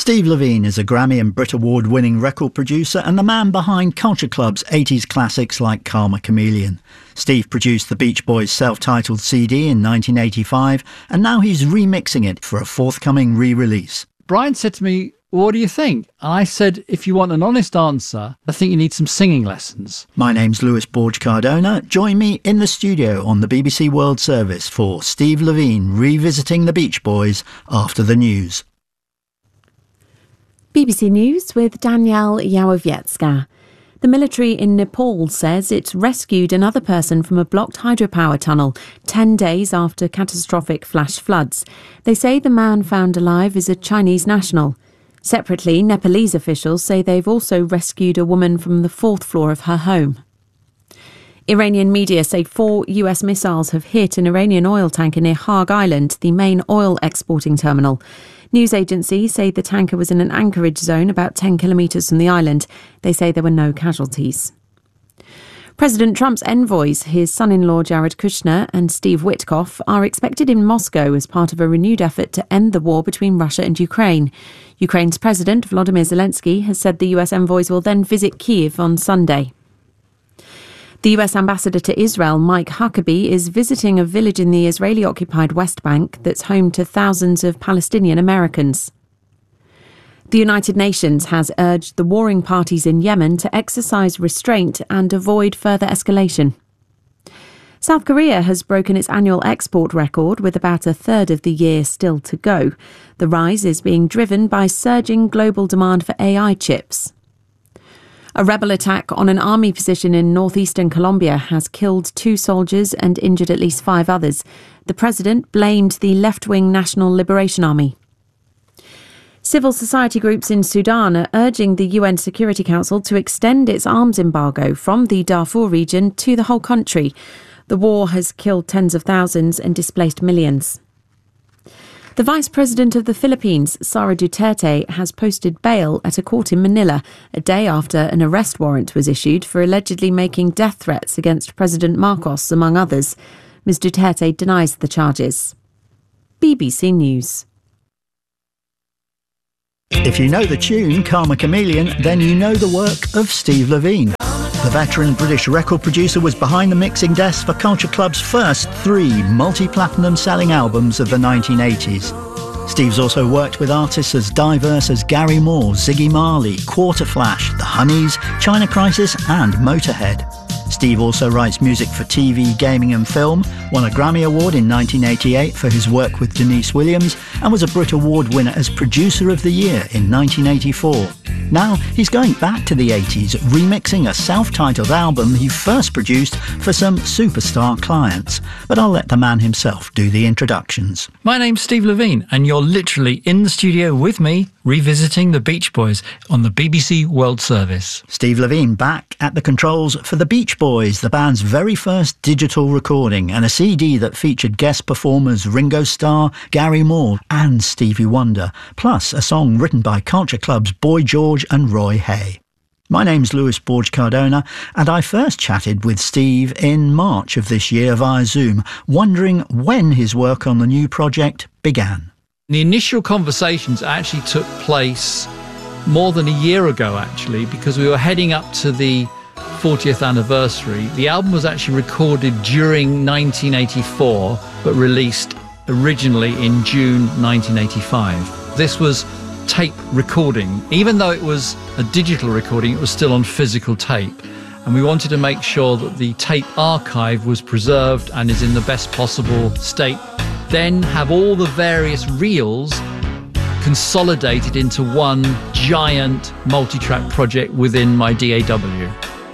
Steve Levine is a Grammy and Brit Award-winning record producer and the man behind Culture Club's 80s classics like Karma Chameleon. Steve produced the Beach Boys' self-titled CD in 1985, and now he's remixing it for a forthcoming re-release. Brian said to me, "What do you think?" And I said, if you want an honest answer, I think you need some singing lessons. My name's Lewis Borge Cardona. Join me in the studio on the BBC World Service for Steve Levine revisiting the Beach Boys after the news. BBC News with Danielle Yawowiecka. The military in Nepal says it's rescued another person from a blocked hydropower tunnel 10 days after catastrophic flash floods. They say the man found alive is a Chinese national. Separately, Nepalese officials say they've also rescued a woman from the 4th floor of her home. Iranian media say 4 US missiles have hit an Iranian oil tanker near Hague Island, the main oil exporting terminal. News agencies say the tanker was in an anchorage zone about 10 kilometres from the island. They say there were no casualties. President Trump's envoys, his son-in-law Jared Kushner and Steve Witkoff, are expected in Moscow as part of a renewed effort to end the war between Russia and Ukraine. Ukraine's President Volodymyr Zelensky has said the US envoys will then visit Kyiv on Sunday. The US ambassador to Israel, Mike Huckabee, is visiting a village in the Israeli-occupied West Bank that's home to thousands of Palestinian Americans. The United Nations has urged the warring parties in Yemen to exercise restraint and avoid further escalation. South Korea has broken its annual export record with about a third of the year still to go. The rise is being driven by surging global demand for AI chips. A rebel attack on an army position in northeastern Colombia has killed 2 soldiers and injured at least 5 others. The president blamed the left-wing National Liberation Army. Civil society groups in Sudan are urging the UN Security Council to extend its arms embargo from the Darfur region to the whole country. The war has killed tens of thousands and displaced millions. The Vice President of the Philippines, Sara Duterte, has posted bail at a court in Manila a day after an arrest warrant was issued for allegedly making death threats against President Marcos, among others. Ms Duterte denies the charges. BBC News. If you know the tune Karma Chameleon, then you know the work of Steve Levine. The veteran British record producer was behind the mixing desk for Culture Club's first 3 multi-platinum selling albums of the 1980s. Steve's also worked with artists as diverse as Gary Moore, Ziggy Marley, Quarterflash, The Honeys, China Crisis and Motorhead. Steve also writes music for TV, gaming and film, won a Grammy Award in 1988 for his work with Denise Williams, and was a Brit Award winner as Producer of the Year in 1984. Now he's going back to the 80s, remixing a self-titled album he first produced for some superstar clients. But I'll let the man himself do the introductions. My name's Steve Levine, and you're literally in the studio with me, revisiting the Beach Boys on the BBC World Service. Steve Levine back at the controls for the Beach Boys, the band's very first digital recording, and a CD that featured guest performers Ringo Starr, Gary Moore and Stevie Wonder, plus a song written by Culture Club's Boy George and Roy Hay. My name's Lewis Borge Cardona, and I first chatted with Steve in March of this year via Zoom, wondering when his work on the new project began. The initial conversations actually took place more than a year ago, actually, because we were heading up to the 40th anniversary. The album was actually recorded during 1984, but released originally in June 1985. This was tape recording. Even though it was a digital recording, it was still on physical tape. And we wanted to make sure that the tape archive was preserved and is in the best possible state. Then have all the various reels consolidated into one giant multi-track project within my DAW.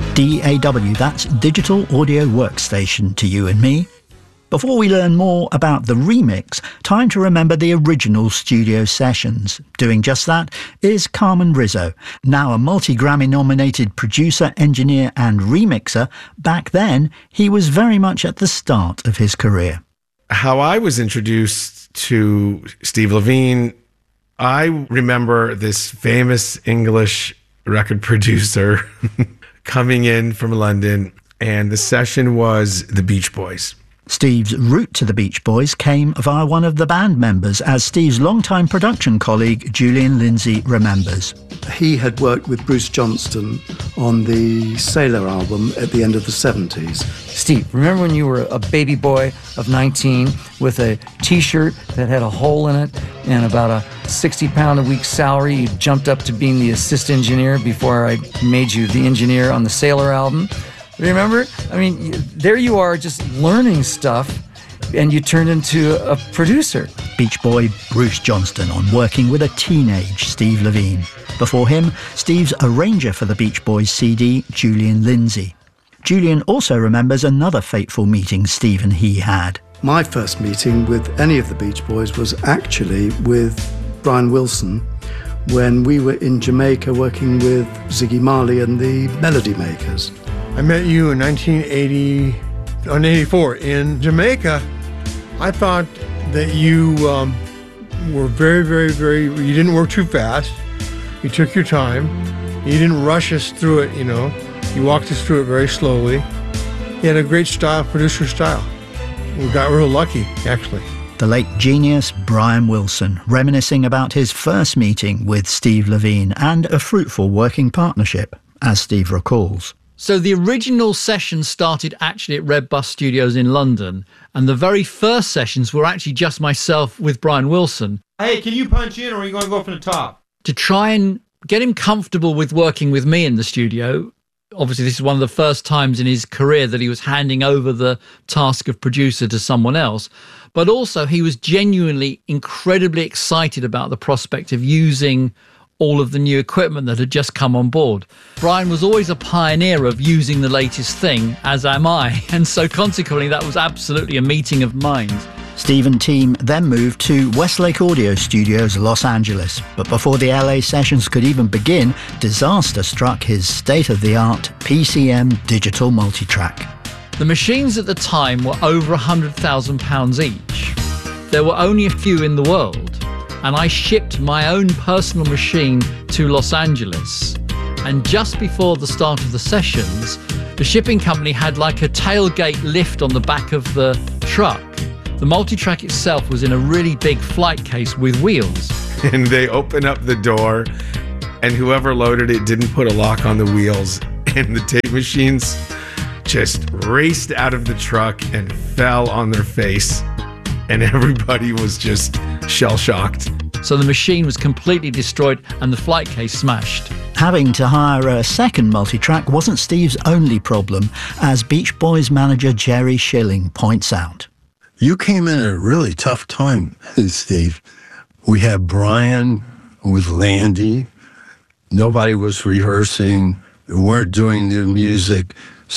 DAW, that's Digital Audio Workstation to you and me. Before we learn more about the remix, time to remember the original studio sessions. Doing just that is Carmen Rizzo, now a multi-Grammy nominated producer, engineer and remixer. Back then, he was very much at the start of his career. How I was introduced to Steve Levine, I remember this famous English record producer coming in from London, and the session was the Beach Boys. Steve's route to the Beach Boys came via one of the band members, as Steve's longtime production colleague Julian Lindsay remembers. He had worked with Bruce Johnston on the Sailor album at the end of the 70s. Steve, remember when you were a baby boy of 19 with a T-shirt that had a hole in it and about a 60-pound-a-week salary? You jumped up to being the assistant engineer before I made you the engineer on the Sailor album. Remember? I mean, there you are just learning stuff, and you turned into a producer. Beach Boy Bruce Johnston on working with a teenage Steve Levine. Before him, Steve's arranger for the Beach Boys CD, Julian Lindsay. Julian also remembers another fateful meeting Steve and he had. My first meeting with any of the Beach Boys was actually with Brian Wilson when we were in Jamaica working with Ziggy Marley and the Melody Makers. I met you in 1984 in Jamaica. I thought that you were very, you didn't work too fast. You took your time. You didn't rush us through it, you know. You walked us through it very slowly. You had a great style, producer style. We got real lucky, actually. The late genius Brian Wilson, reminiscing about his first meeting with Steve Levine and a fruitful working partnership, as Steve recalls. So the original session started actually at Red Bus Studios in London, and the very first sessions were actually just myself with Brian Wilson. Hey, can you punch in, or are you going to go from the top? To try and get him comfortable with working with me in the studio. Obviously, this is one of the first times in his career that he was handing over the task of producer to someone else. But also, he was genuinely incredibly excited about the prospect of using all of the new equipment that had just come on board. Brian was always a pioneer of using the latest thing, as am I, and so consequently that was absolutely a meeting of minds. Steve and team then moved to Westlake Audio Studios, Los Angeles. But before the LA sessions could even begin, disaster struck his state-of-the-art PCM digital multitrack. The machines at the time were over £100,000 each. There were only a few in the world. And I shipped my own personal machine to Los Angeles. And just before the start of the sessions, the shipping company had like a tailgate lift on the back of the truck. The multitrack itself was in a really big flight case with wheels. And they opened up the door, and whoever loaded it didn't put a lock on the wheels, and the tape machines just raced out of the truck and fell on their face. And everybody was just shell-shocked. So the machine was completely destroyed and the flight case smashed. Having to hire a second multitrack wasn't Steve's only problem, as Beach Boys manager Jerry Schilling points out. You came in at a really tough time, Steve. We had Brian with Landy. Nobody was rehearsing. We weren't doing new music.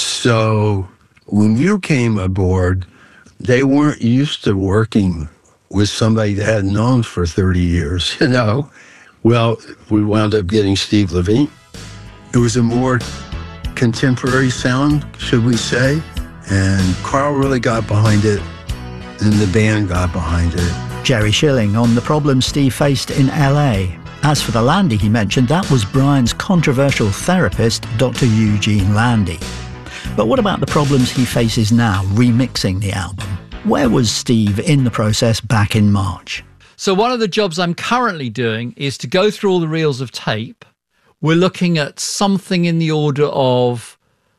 So when you came aboard, they weren't used to working with somebody that had known for 30 years, you know. Well, we wound up getting Steve Levine. It was a more contemporary sound, should we say, and Carl really got behind it, and the band got behind it. Jerry Schilling on the problems Steve faced in LA. As for the Landy he mentioned, that was Brian's controversial therapist, Dr. Eugene Landy. But what about the problems he faces now, remixing the album? Where was Steve in the process back in March? So one of the jobs I'm currently doing is to go through all the reels of tape. We're looking at something in the order of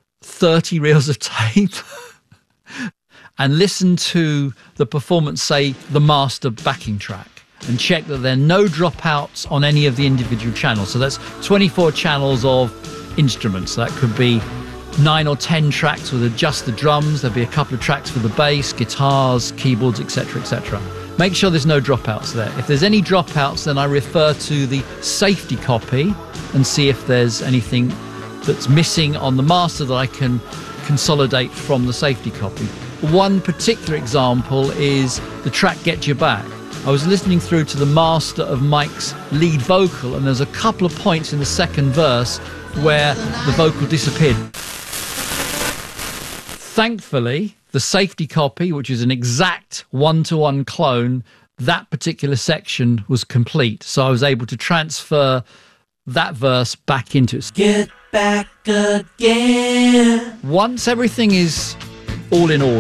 30 reels of tape and listen to the performance, say, the master backing track, and check that there are no dropouts on any of the individual channels. So that's 24 channels of instruments. So that could be 9 or 10 tracks with just the drums. There'll be a couple of tracks for the bass, guitars, keyboards, etc., etc. Make sure there's no dropouts there. If there's any dropouts, then I refer to the safety copy and see if there's anything that's missing on the master that I can consolidate from the safety copy. One particular example is the track Get Your Back. I was listening through to the master of Mike's lead vocal, and there's a couple of points in the second verse where the vocal disappeared. Thankfully, the safety copy, which is an exact one-to-one clone, that particular section was complete. So I was able to transfer that verse back into it. Get back again. Once everything is all in order,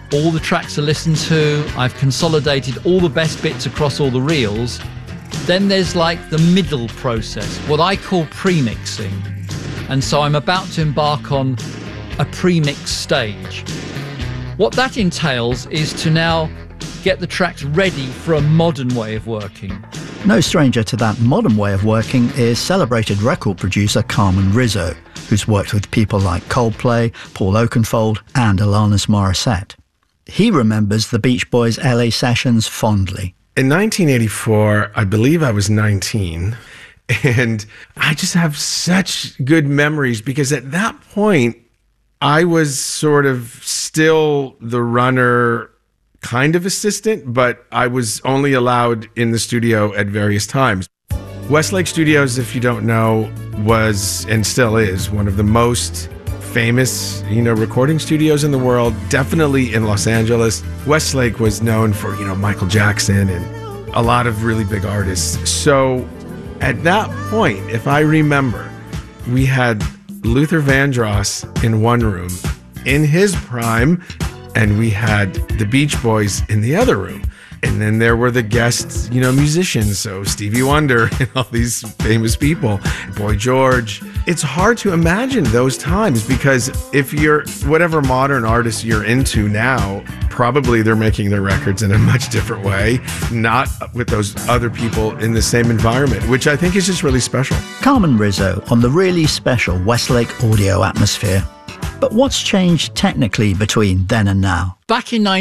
all the tracks are listened to, I've consolidated all the best bits across all the reels. Then there's like the middle process, what I call pre-mixing. And so I'm about to embark on a pre-mix stage. What that entails is to now get the tracks ready for a modern way of working. No stranger to that modern way of working is celebrated record producer Carmen Rizzo, who's worked with people like Coldplay, Paul Oakenfold and Alanis Morissette. He remembers the Beach Boys' LA sessions fondly. In 1984, I believe I was 19, and I just have such good memories because at that point, I was sort of still the runner kind of assistant, but I was only allowed in the studio at various times. Westlake Studios, if you don't know, was and still is one of the most famous, recording studios in the world, definitely in Los Angeles. Westlake was known for, Michael Jackson and a lot of really big artists. So at that point, if I remember, we had Luther Vandross in one room in his prime, and we had the Beach Boys in the other room. And then there were the guest, musicians, so Stevie Wonder and all these famous people, Boy George. It's hard to imagine those times because if you're whatever modern artist you're into now, probably they're making their records in a much different way, not with those other people in the same environment, which I think is just really special. Carmen Rizzo on the really special Westlake audio atmosphere. But what's changed technically between then and now? Back in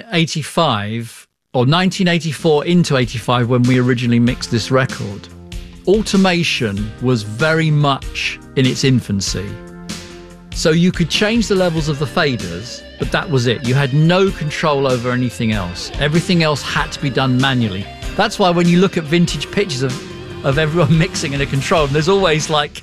1985, or 1984 into 85, when we originally mixed this record, automation was very much in its infancy. So you could change the levels of the faders, but that was it. You had no control over anything else. Everything else had to be done manually. That's why when you look at vintage pictures of everyone mixing in a control, there's always like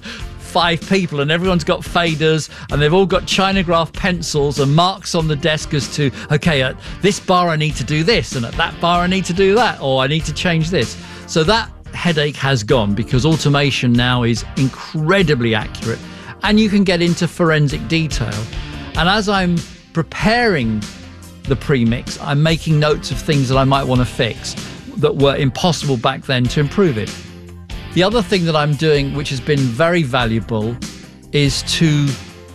5 people and everyone's got faders and they've all got Chinograph pencils and marks on the desk as to, okay, at this bar I need to do this and at that bar I need to do that, or I need to change this. So that headache has gone because automation now is incredibly accurate and you can get into forensic detail. And as I'm preparing the pre-mix, I'm making notes of things that I might want to fix that were impossible back then to improve it. The other thing that I'm doing, which has been very valuable, is to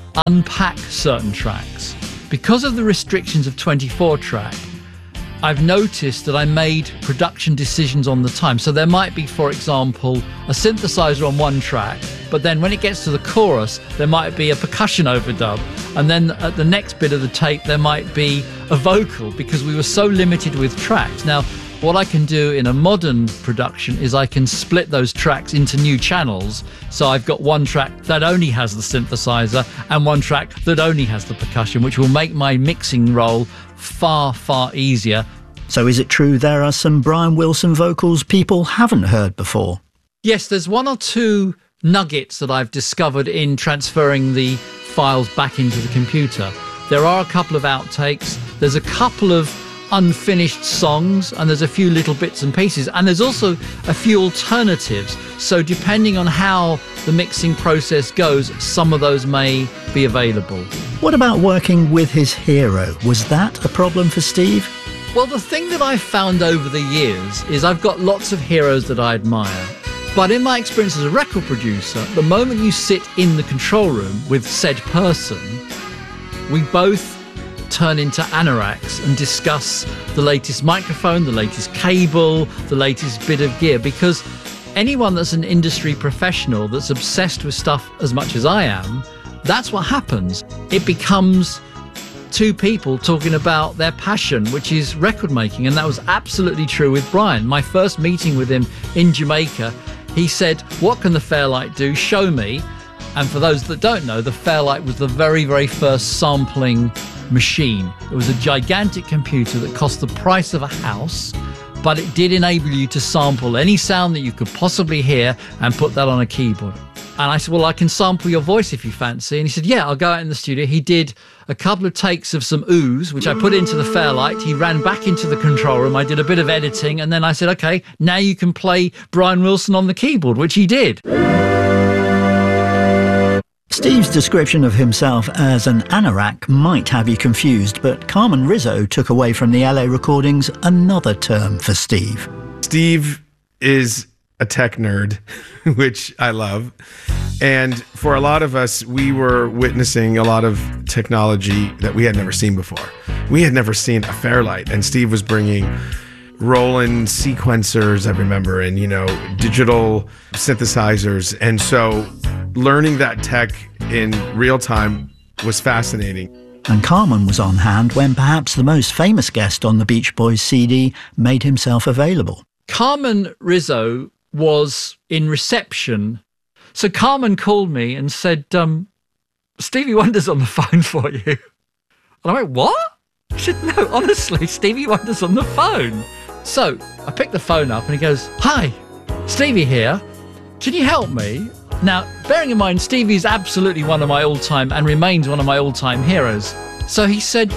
unpack certain tracks. Because of the restrictions of 24-track, I've noticed that I made production decisions on the time. So there might be, for example, a synthesizer on one track, but then when it gets to the chorus, there might be a percussion overdub. And then at the next bit of the tape, there might be a vocal because we were so limited with tracks. Now, what I can do in a modern production is I can split those tracks into new channels. So I've got one track that only has the synthesizer and one track that only has the percussion, which will make my mixing role far, far easier. So is it true there are some Brian Wilson vocals people haven't heard before? Yes, there's one or two nuggets that I've discovered in transferring the files back into the computer. There are a couple of outtakes. There's a couple of unfinished songs and there's a few little bits and pieces and there's also a few alternatives, so depending on how the mixing process goes, some of those may be available. What about working with his hero? Was that a problem for Steve? Well, the thing that I've found over the years is I've got lots of heroes that I admire, but in my experience as a record producer, the moment you sit in the control room with said person, we both turn into anoraks and discuss the latest microphone, the latest cable, the latest bit of gear, because anyone that's an industry professional that's obsessed with stuff as much as I am, that's what happens. It becomes two people talking about their passion, which is record making, and that was absolutely true with Brian. My first meeting with him in Jamaica, he said, "What can the Fairlight do? Show me." And for those that don't know, the Fairlight was the very, very first sampling machine. It was a gigantic computer that cost the price of a house, but it did enable you to sample any sound that you could possibly hear and put that on a keyboard. And I said, well, I can sample your voice if you fancy. And he said, yeah, I'll go out in the studio. He did a couple of takes of some oohs, which I put into the Fairlight. He ran back into the control room. I did a bit of editing. And then I said, okay, now you can play Brian Wilson on the keyboard, which he did. Steve's description of himself as an anorak might have you confused, but Carmen Rizzo took away from the LA recordings another term for Steve. Steve is a tech nerd, which I love. And for a lot of us, we were witnessing a lot of technology that we had never seen before. We had never seen a Fairlight, and Steve was bringing Roland sequencers, I remember, and, digital synthesizers. And so learning that tech in real time was fascinating. And Carmen was on hand when perhaps the most famous guest on the Beach Boys CD made himself available. Carmen Rizzo was in reception. So Carmen called me and said, Stevie Wonder's on the phone for you. And I went, what? She said, no, honestly, Stevie Wonder's on the phone. So I picked the phone up and he goes, hi, Stevie here. Can you help me? Now, bearing in mind, Stevie's absolutely one of my all-time and remains one of my all-time heroes. So he said,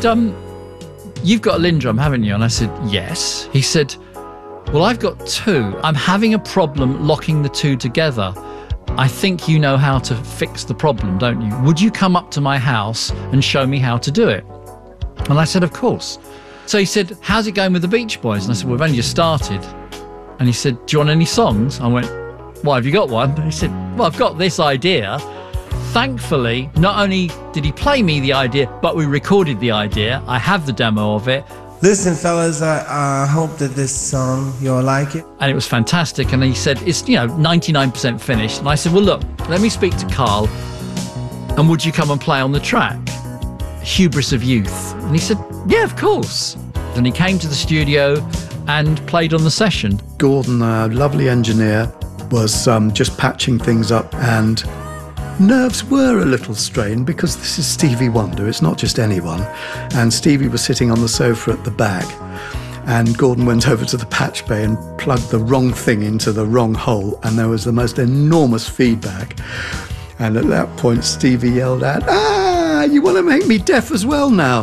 you've got a Lindrum, haven't you? And I said, yes. He said, well, I've got two. I'm having a problem locking the two together. I think you know how to fix the problem, don't you? Would you come up to my house and show me how to do it? And I said, of course. So he said, how's it going with the Beach Boys? And I said, well, we've only just started. And he said, do you want any songs? I went, well, have you got one? And he said, well, I've got this idea. Thankfully, not only did he play me the idea, but we recorded the idea. I have the demo of it. Listen, fellas, I hope that this song, you'll like it. And it was fantastic. And he said, it's, 99% finished. And I said, well, look, let me speak to Carl. And would you come and play on the track? Hubris of Youth. And he said, yeah, of course. And he came to the studio and played on the session. Gordon, a lovely engineer, was just patching things up, and nerves were a little strained because this is Stevie Wonder, it's not just anyone. And Stevie was sitting on the sofa at the back, and Gordon went over to the patch bay and plugged the wrong thing into the wrong hole, and there was the most enormous feedback. And at that point, Stevie yelled out, you want to make me deaf as well now?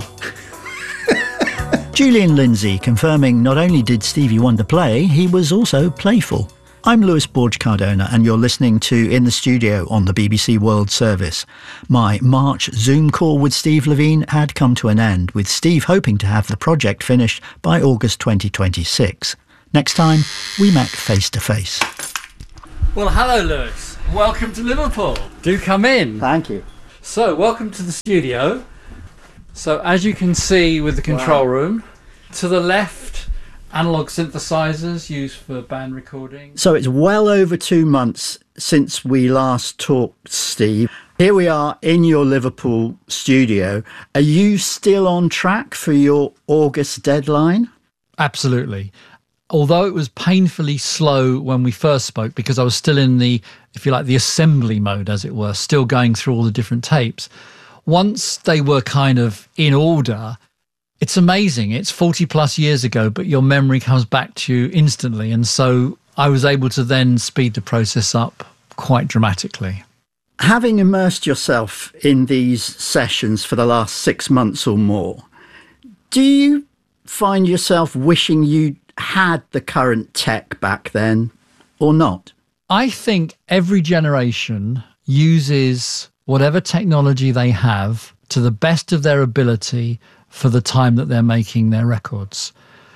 Julian Lindsay confirming not only did Stevie Wonder play, he was also playful. I'm Lewis Borge Cardona, and you're listening to In the Studio on the BBC World Service. My March Zoom call with Steve Levine had come to an end, with Steve hoping to have the project finished by August 2026. Next time, we met face to face. Well, hello, Lewis. Welcome to Liverpool. Do come in. Thank you. So, welcome to the studio. So, as you can see with the control room, to the left, analog synthesizers used for band recording. So it's well over 2 months since we last talked, Steve. Here we are in your Liverpool studio. Are you still on track for your August deadline? Absolutely. Although it was painfully slow when we first spoke, because I was still in the, if you like, the assembly mode, as it were, still going through all the different tapes. Once they were kind of in order, it's amazing. It's 40 plus years ago, but your memory comes back to you instantly. And so I was able to then speed the process up quite dramatically. Having immersed yourself in these sessions for the last 6 months or more, do you find yourself wishing you had the current tech back then or not? I think every generation uses whatever technology they have to the best of their ability for the time that they're making their records.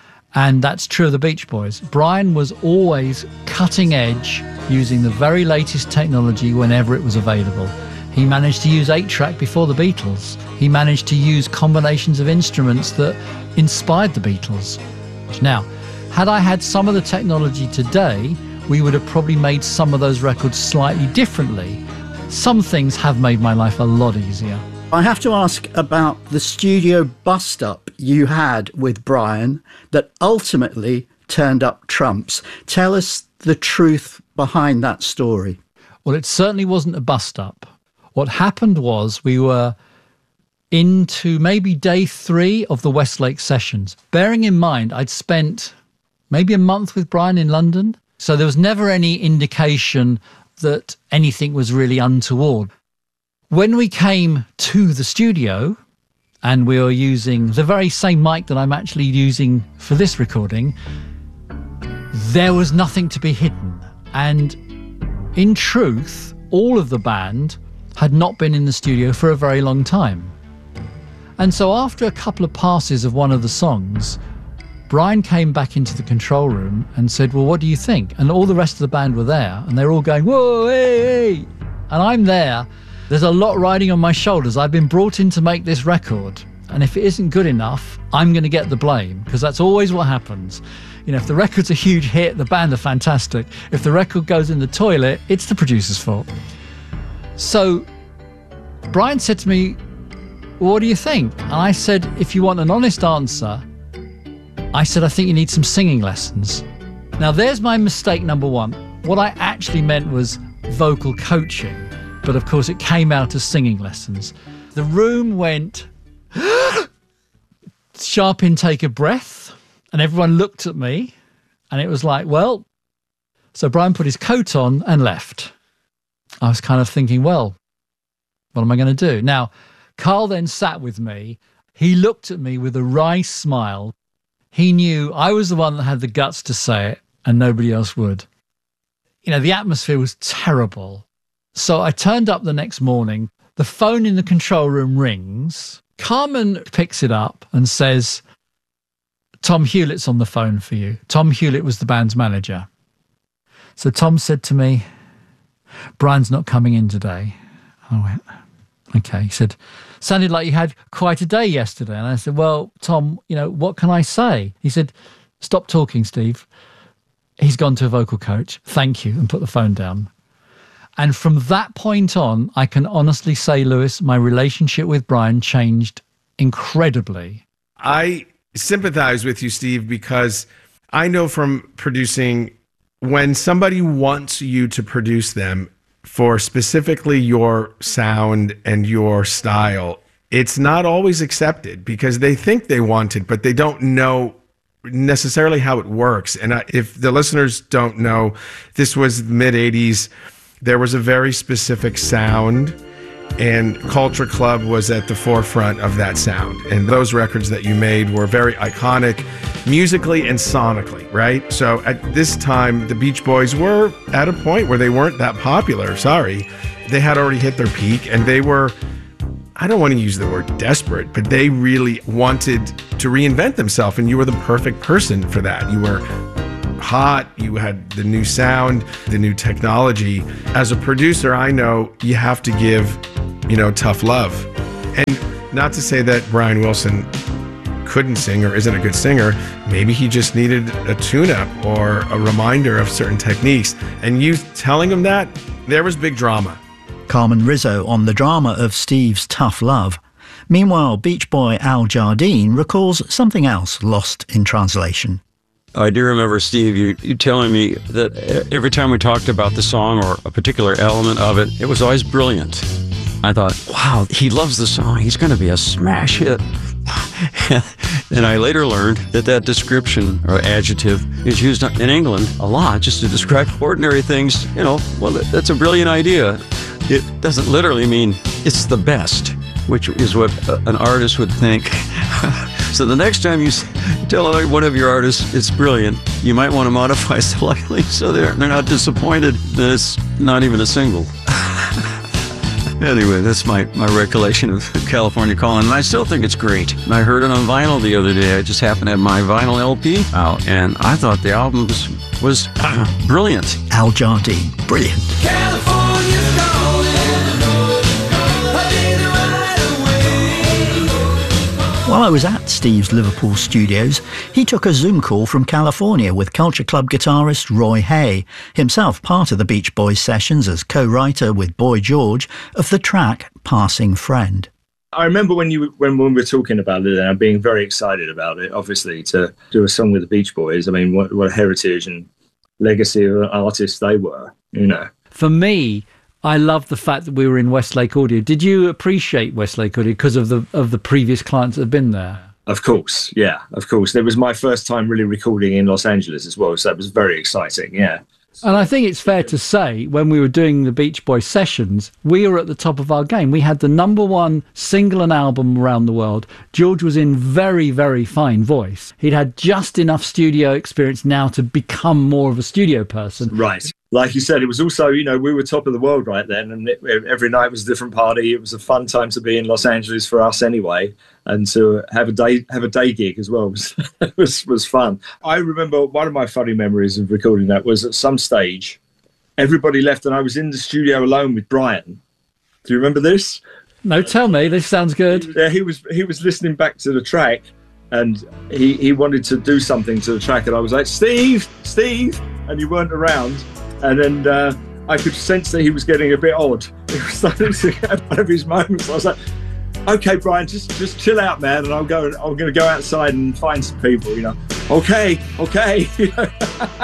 And that's true of the Beach Boys. Brian was always cutting edge, using the very latest technology whenever it was available. He managed to use 8-track before the Beatles. He managed to use combinations of instruments that inspired the Beatles. Now, had I had some of the technology today, we would have probably made some of those records slightly differently. Some things have made my life a lot easier. I have to ask about the studio bust-up you had with Brian that ultimately turned up trumps. Tell us the truth behind that story. Well, it certainly wasn't a bust-up. What happened was we were into maybe day 3 of the Westlake sessions. Bearing in mind, I'd spent maybe a month with Brian in London, so there was never any indication that anything was really untoward. When we came to the studio and we were using the very same mic that I'm actually using for this recording, there was nothing to be hidden. And in truth, all of the band had not been in the studio for a very long time. And so after a couple of passes of one of the songs, Brian came back into the control room and said, well, what do you think? And all the rest of the band were there, and they're all going, whoa, hey, hey. And I'm there. There's a lot riding on my shoulders. I've been brought in to make this record. And if it isn't good enough, I'm going to get the blame, because that's always what happens. You know, if the record's a huge hit, the band are fantastic. If the record goes in the toilet, it's the producer's fault. So Brian said to me, well, what do you think? And I said, if you want an honest answer, I said, I think you need some singing lessons. Now, there's my mistake number one. What I actually meant was vocal coaching, but of course it came out as singing lessons. The room went, sharp intake of breath, and everyone looked at me, and it was like, well, so Brian put his coat on and left. I was kind of thinking, well, what am I going to do? Now, Carl then sat with me. He looked at me with a wry smile. He knew I was the one that had the guts to say it and nobody else would. You know, the atmosphere was terrible. So I turned up the next morning. The phone in the control room rings. Carmen picks it up and says, Tom Hewlett's on the phone for you. Tom Hewlett was the band's manager. So Tom said to me, Brian's not coming in today. I went, okay. He said, sounded like you had quite a day yesterday. And I said, well, Tom, you know, what can I say? He said, stop talking, Steve. He's gone to a vocal coach. Thank you. And put the phone down. And from that point on, I can honestly say, Lewis, my relationship with Brian changed incredibly. I sympathize with you, Steve, because I know from producing, when somebody wants you to produce them for specifically your sound and your style, it's not always accepted because they think they want it, but they don't know necessarily how it works. And if the listeners don't know, this was the mid-'80s. There was a very specific sound, and Culture Club was at the forefront of that sound. And those records that you made were very iconic musically and sonically, right? So at this time, the Beach Boys were at a point where they weren't that popular. Sorry. They had already hit their peak, and they were, I don't want to use the word desperate, but they really wanted to reinvent themselves, and you were the perfect person for that. You were hot, you had the new sound, the new technology. As a producer, I know you have to give, you know, tough love. And not to say that Brian Wilson couldn't sing or isn't a good singer. Maybe he just needed a tune-up or a reminder of certain techniques. And you telling him that, there was big drama. Carmen Rizzo on the drama of Steve's tough love. Meanwhile, Beach Boy Al Jardine recalls something else lost in translation. I do remember, Steve, you telling me that every time we talked about the song or a particular element of it, it was always brilliant. I thought, wow, he loves the song. He's going to be a smash hit. And I later learned that description or adjective is used in England a lot just to describe ordinary things. You know, well, that's a brilliant idea. It doesn't literally mean it's the best, which is what an artist would think. So the next time you tell one of your artists it's brilliant, you might want to modify slightly so they're not disappointed that it's not even a single. Anyway, that's my recollection of California Calling, and I still think it's great. I heard it on vinyl the other day. I just happened to have my vinyl LP out, and I thought the album was brilliant. Al Jardine, brilliant. California's calling. While I was at Steve's Liverpool studios, he took a Zoom call from California with Culture Club guitarist Roy Hay, himself part of the Beach Boys sessions as co-writer with Boy George of the track Passing Friend. I remember when we were talking about it and being very excited about it, obviously, to do a song with the Beach Boys. I mean, what a heritage and legacy of artists they were, you know. For me, I love the fact that we were in Westlake Audio. Did you appreciate Westlake Audio because of the previous clients that have been there? Of course, yeah, of course. It was my first time really recording in Los Angeles as well, so that was very exciting, yeah. And I think it's fair to say, when we were doing the Beach Boys sessions, we were at the top of our game. We had the #1 single and album around the world. George was in very, very fine voice. He'd had just enough studio experience now to become more of a studio person. Right. like you said, it was also, you know, we were top of the world right then, and every night was a different party. It was a fun time to be in Los Angeles for us anyway, and to have a day gig as well was fun. I remember one of my funny memories of recording that was at some stage, everybody left and I was in the studio alone with Brian. Do you remember this? No, tell me. This sounds good. Yeah, he was listening back to the track, and he wanted to do something to the track, and I was like, Steve, and you weren't around. And then I could sense that he was getting a bit odd. He was starting to have one of his moments. I was like, okay, Brian, just chill out, man, and I'm going to go outside and find some people, you know. Okay. You know?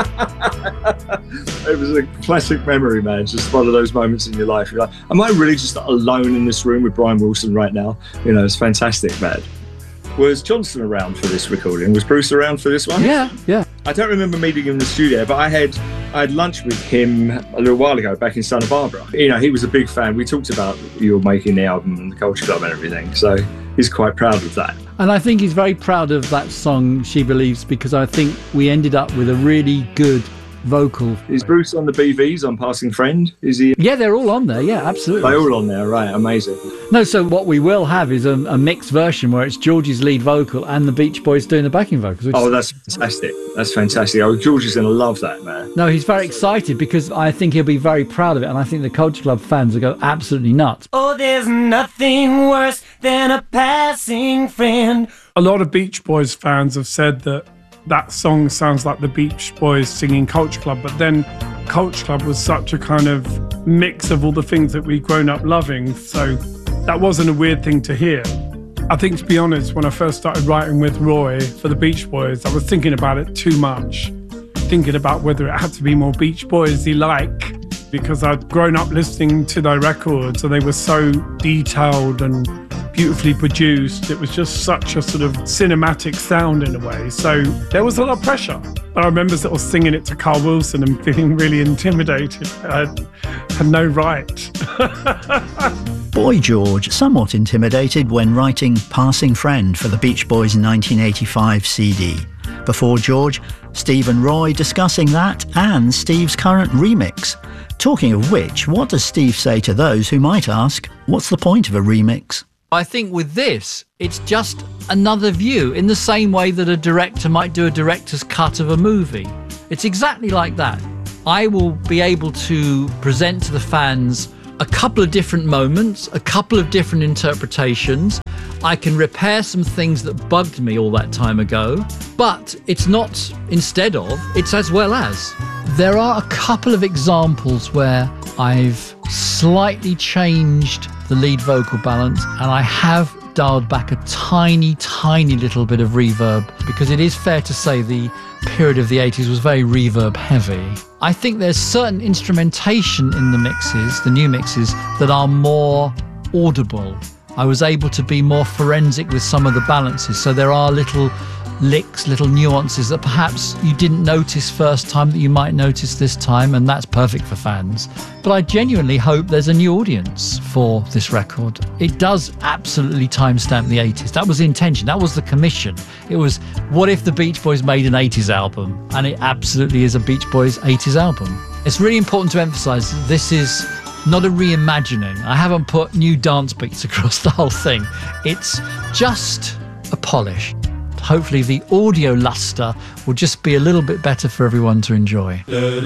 It was a classic memory, man. It's just one of those moments in your life. You're like, am I really just alone in this room with Brian Wilson right now? You know, it's fantastic, man. Was Johnson around for this recording? Was Bruce around for this one? Yeah. I don't remember meeting him in the studio, but I had lunch with him a little while ago back in Santa Barbara. You know, he was a big fan. We talked about you making the album and the Culture Club and everything, so he's quite proud of that. And I think he's very proud of that song, She Believes, because I think we ended up with a really good vocal. Is Bruce on the BVs on Passing Friend? Is he? Yeah, they're all on there. Yeah, absolutely. They're all on there, right? Amazing. No, so what we will have is a mixed version where it's George's lead vocal and the Beach Boys doing the backing vocals. Oh, that's fantastic. That's fantastic. Oh, George is going to love that, man. No, he's very excited because I think he'll be very proud of it, and I think the Culture Club fans will go absolutely nuts. Oh, there's nothing worse than a passing friend. A lot of Beach Boys fans have said that song sounds like the Beach Boys singing Culture Club, but then Culture Club was such a kind of mix of all the things that we'd grown up loving, so that wasn't a weird thing to hear. I think, to be honest, when I first started writing with Roy for the Beach Boys, I was thinking about it too much, thinking about whether it had to be more Beach Boys-y like, because I'd grown up listening to their records and they were so detailed and beautifully produced. It was just such a sort of cinematic sound in a way. So there was a lot of pressure. But I remember sort of singing it to Carl Wilson and feeling really intimidated. I had no right. Boy George, somewhat intimidated when writing Passing Friend for the Beach Boys' 1985 CD. Before George, Steve and Roy discussing that and Steve's current remix. Talking of which, what does Steve say to those who might ask, what's the point of a remix? I think with this, it's just another view, in the same way that a director might do a director's cut of a movie. It's exactly like that. I will be able to present to the fans a couple of different moments, a couple of different interpretations. I can repair some things that bugged me all that time ago, but it's not instead of, it's as well as. There are a couple of examples where I've slightly changed the lead vocal balance, and I have dialed back a tiny little bit of reverb, because it is fair to say the period of the 80s was very reverb heavy. I think there's certain instrumentation in the mixes, the new mixes, that are more audible. I was able to be more forensic with some of the balances, so there are little licks, little nuances that perhaps you didn't notice first time that you might notice this time, and that's perfect for fans. But I genuinely hope there's a new audience for this record. It does absolutely timestamp the 80s. That was the intention. That was the commission. It was, what if the Beach Boys made an 80s album? And it absolutely is a Beach Boys 80s album. It's really important to emphasize this is not a reimagining. I haven't put new dance beats across the whole thing. It's just a polish. Hopefully the audio luster will just be a little bit better for everyone to enjoy.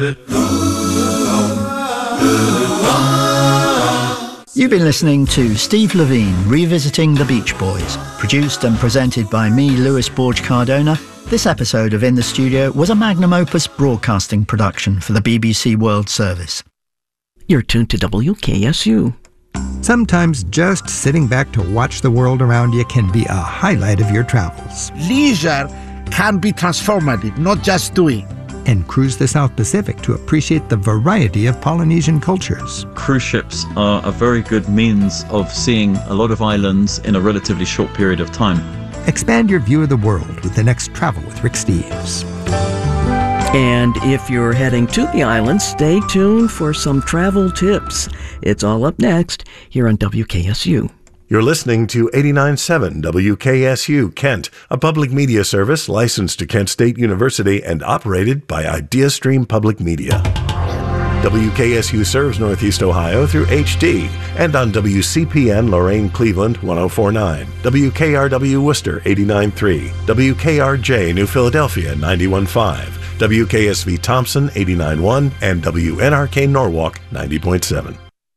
You've been listening to Steve Levine revisiting the Beach Boys, produced and presented by me, Lewis Borge Cardona. This episode of In the Studio was a magnum opus broadcasting production for the BBC World Service. You're tuned to WKSU. Sometimes just sitting back to watch the world around you can be a highlight of your travels. Leisure can be transformative, not just doing. And cruise the South Pacific to appreciate the variety of Polynesian cultures. Cruise ships are a very good means of seeing a lot of islands in a relatively short period of time. Expand your view of the world with the next Travel with Rick Steves. And if you're heading to the island, stay tuned for some travel tips. It's all up next here on WKSU. You're listening to 89.7 WKSU Kent, a public media service licensed to Kent State University and operated by IdeaStream Public Media. WKSU serves Northeast Ohio through HD and on WCPN Lorain Cleveland 104.9, WKRW Worcester 89.3, WKRJ New Philadelphia 91.5, WKSV Thompson 89.1, and WNRK Norwalk 90.7.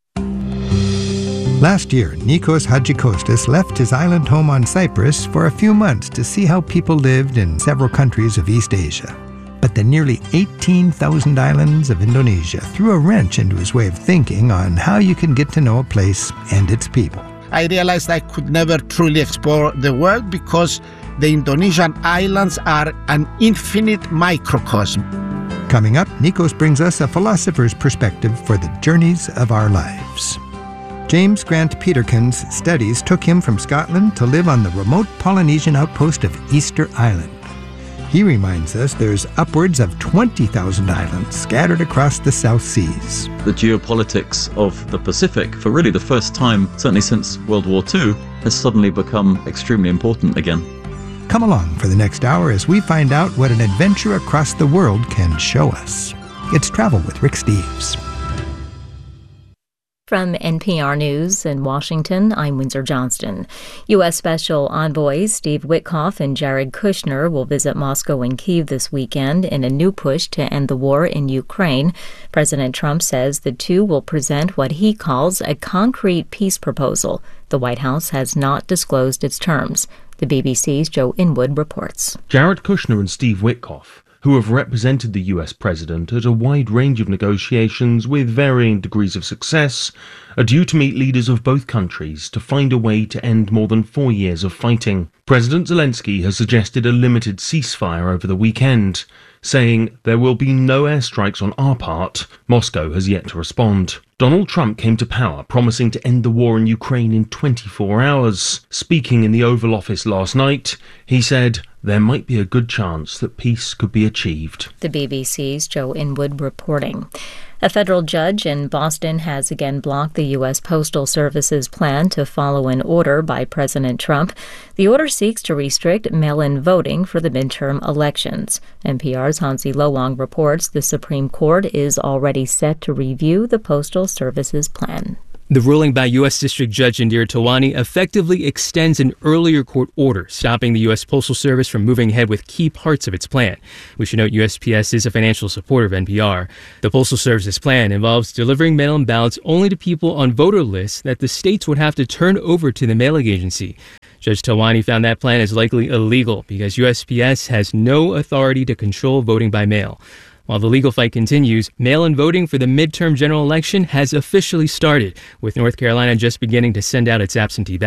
Last year, Nikos Hadjikostas left his island home on Cyprus for a few months to see how people lived in several countries of East Asia. But the nearly 18,000 islands of Indonesia threw a wrench into his way of thinking on how you can get to know a place and its people. I realized I could never truly explore the world because the Indonesian islands are an infinite microcosm. Coming up, Nikos brings us a philosopher's perspective for the journeys of our lives. James Grant Peterkin's studies took him from Scotland to live on the remote Polynesian outpost of Easter Island. He reminds us there's upwards of 20,000 islands scattered across the South Seas. The geopolitics of the Pacific, for really the first time, certainly since World War II, has suddenly become extremely important again. Come along for the next hour as we find out what an adventure across the world can show us. It's Travel with Rick Steves. From NPR News in Washington, I'm Windsor Johnston. U.S. Special Envoys Steve Witkoff and Jared Kushner will visit Moscow and Kyiv this weekend in a new push to end the war in Ukraine. President Trump says the two will present what he calls a concrete peace proposal. The White House has not disclosed its terms. The BBC's Joe Inwood reports. Jared Kushner and Steve Witkoff, who have represented the US president at a wide range of negotiations with varying degrees of success, are due to meet leaders of both countries to find a way to end more than 4 years of fighting. President Zelensky has suggested a limited ceasefire over the weekend, saying there will be no airstrikes on our part. Moscow has yet to respond. Donald Trump came to power promising to end the war in Ukraine in 24 hours. Speaking in the Oval Office last night, he said there might be a good chance that peace could be achieved. The BBC's Joe Inwood reporting. A federal judge in Boston has again blocked the U.S. Postal Service's plan to follow an order by President Trump. The order seeks to restrict mail-in voting for the midterm elections. NPR's Hansi Lowong reports the Supreme Court is already set to review the Postal Service's plan. The ruling by U.S. District Judge Indira Tawani effectively extends an earlier court order, stopping the U.S. Postal Service from moving ahead with key parts of its plan. We should note USPS is a financial supporter of NPR. The Postal Service's plan involves delivering mail-in ballots only to people on voter lists that the states would have to turn over to the mailing agency. Judge Tawani found that plan is likely illegal because USPS has no authority to control voting by mail. While the legal fight continues, mail-in voting for the midterm general election has officially started, with North Carolina just beginning to send out its absentee ballots.